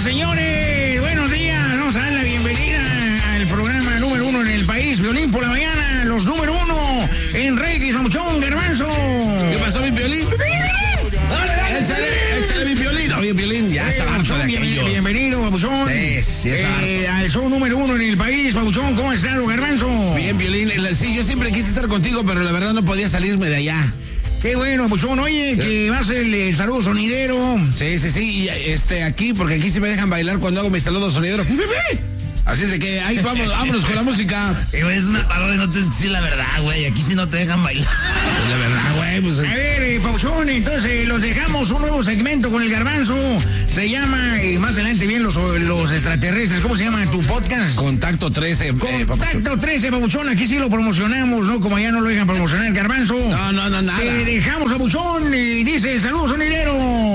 señores, buenos días. Vamos a dar la bienvenida al programa número 1 en el país, Violín por la mañana, los número 1 en Reyes, Papuchón, Garbanzo. ¿Qué pasó, mi Violín? Échale mi Violín. Oye, Violín, ya está harto de aquellos. Bienvenido, Papuchón. Sí, al show número 1 en el país, Papuchón. ¿Cómo estás, Garbanzo? Bien, Violín. Sí, yo siempre quise estar contigo, pero la verdad no podía salirme de allá. Qué bueno, Papuchón. Oye, que va a ser el saludo sonidero. Sí. Y aquí, porque aquí sí me dejan bailar cuando hago mi saludo sonidero. Así es de que ahí vámonos con la música. Es una parodia, no te decir la verdad, güey. Aquí sí no te dejan bailar. Pues la verdad, güey. Pues, a ver, Papuchón, entonces los dejamos un nuevo segmento con el Garbanzo. Se llama, más adelante bien, los extraterrestres. ¿Cómo se llama tu podcast? Contacto 13. Contacto 13, Papuchón. Aquí sí lo promocionamos, ¿no? Como allá no lo dejan promocionar el Garbanzo. No, nada. Te dejamos, Papuchón, y dice saludos sonidero.